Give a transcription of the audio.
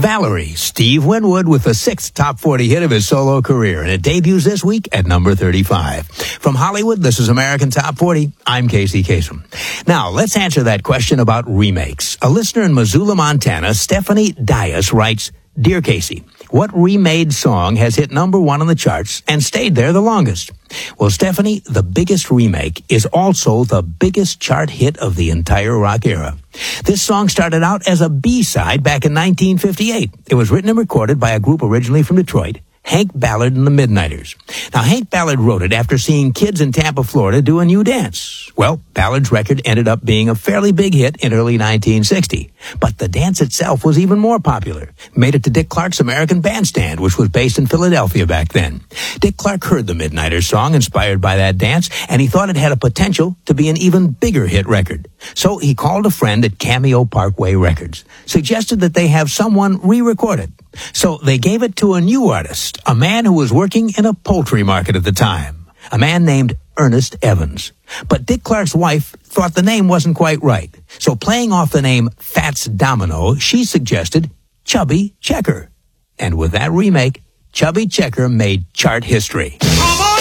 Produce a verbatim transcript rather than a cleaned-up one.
Valerie, Steve Winwood with the sixth top forty hit of his solo career, and it debuts this week at number thirty-five. From Hollywood, this is American Top forty. I'm Casey Kasem. Now, let's answer that question about remakes. A listener in Missoula, Montana, Stephanie Dias, writes, Dear Casey, what remade song has hit number one on the charts and stayed there the longest? Well, Stephanie, the biggest remake is also the biggest chart hit of the entire rock era. This song started out as a B-side back in nineteen fifty-eight. It was written and recorded by a group originally from Detroit, Hank Ballard and the Midnighters. Now, Hank Ballard wrote it after seeing kids in Tampa, Florida do a new dance. Well, Ballard's record ended up being a fairly big hit in early nineteen sixty. But the dance itself was even more popular. Made it to Dick Clark's American Bandstand, which was based in Philadelphia back then. Dick Clark heard the Midnighters song inspired by that dance, and he thought it had a potential to be an even bigger hit record. So he called a friend at Cameo Parkway Records, suggested that they have someone re-record it. So they gave it to a new artist, a man who was working in a poultry market at the time, a man named Ernest Evans. But Dick Clark's wife thought the name wasn't quite right. So playing off the name Fats Domino, she suggested Chubby Checker. And with that remake, Chubby Checker made chart history. Come on!